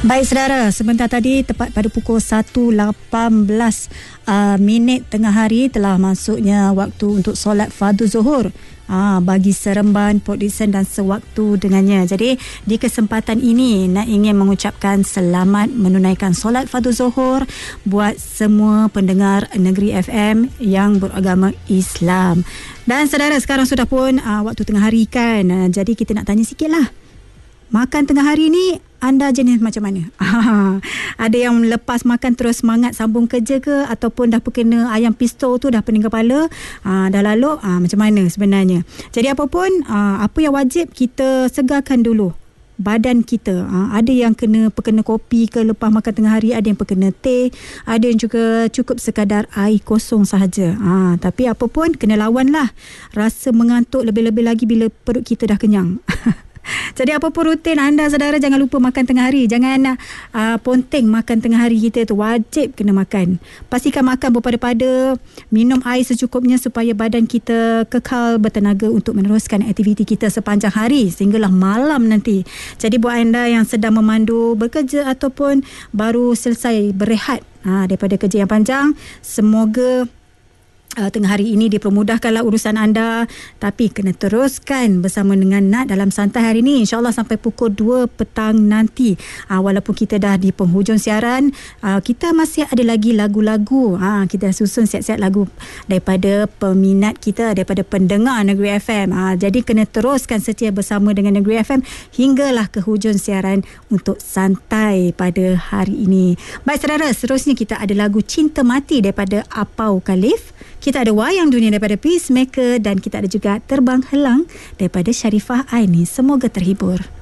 Baik saudara, sebentar tadi tepat pada pukul 1.18 minit tengah hari telah masuknya waktu untuk solat fardu zuhur bagi Seremban, Port Dickson dan sewaktu dengannya. Jadi di kesempatan ini nak ingin mengucapkan selamat menunaikan solat fardu zuhur buat semua pendengar Negeri FM yang beragama Islam. Dan saudara, sekarang sudah pun waktu tengah hari kan, jadi kita nak tanya sikit lah, makan tengah hari ni anda jenis macam mana? Ada yang lepas makan terus semangat sambung kerja ke, ataupun dah perkena ayam pistol tu dah pening kepala, dah lalu macam mana sebenarnya? Jadi apapun, apa yang wajib kita segarkan dulu badan kita. Ada yang perkena kopi ke lepas makan tengah hari, ada yang perkena teh, ada yang juga cukup sekadar air kosong sahaja. Tapi apapun kena lawan lah rasa mengantuk, lebih-lebih lagi bila perut kita dah kenyang. Jadi apa pun rutin anda saudara, jangan lupa makan tengah hari. Jangan ponteng makan tengah hari kita tu, wajib kena makan. Pastikan makan berpada-pada, minum air secukupnya supaya badan kita kekal bertenaga untuk meneruskan aktiviti kita sepanjang hari sehinggalah malam nanti. Jadi buat anda yang sedang memandu, bekerja ataupun baru selesai berehat daripada kerja yang panjang, semoga tengah hari ini dipermudahkanlah urusan anda. Tapi kena teruskan bersama dengan Nat dalam santai hari ini, InsyaAllah sampai pukul 2 petang nanti. Walaupun kita dah di penghujung siaran, kita masih ada lagi lagu-lagu. Kita susun siap-siap lagu daripada peminat kita, daripada pendengar Negeri FM. Jadi kena teruskan setia bersama dengan Negeri FM hinggalah ke hujung siaran untuk santai pada hari ini. Baik saudara, seterusnya kita ada lagu Cinta Mati daripada Apau Khalif. Kita ada Wayang Dunia daripada Peacemaker, dan kita ada juga Terbang Helang daripada Sharifah Aini. Semoga terhibur.